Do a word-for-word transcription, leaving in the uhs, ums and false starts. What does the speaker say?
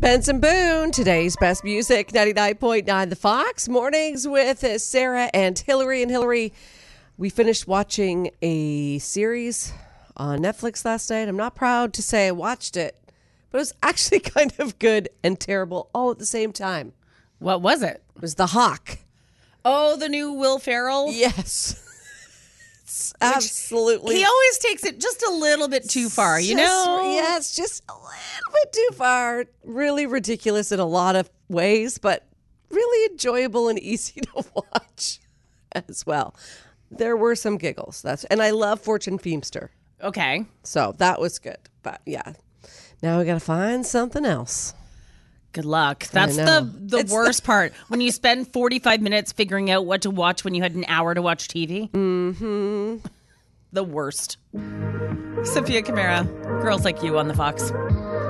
Benson Boone, today's best music, ninety-nine point nine The Fox. Mornings with Sarah and Hillary. And Hillary, we finished watching a series on Netflix last night. I'm not proud to say I watched it, but it was actually kind of good and terrible all at the same time. What was it? It was The Hawk. Oh, the new Will Ferrell? Yes. It's absolutely. He always takes it just a little bit too far, you Just- know? Yes, just a little bit too far. Really ridiculous in a lot of ways, but really enjoyable and easy to watch as well. There were some giggles. That's and I love Fortune Feimster. Okay. So that was good. But yeah, now we got to find something else. Good luck. That's know. the, the It's worst part. When you spend forty-five minutes figuring out what to watch when you had an hour to watch T V. Mm-hmm. The worst. Sophia Kamara, Girls Like You on the Fox.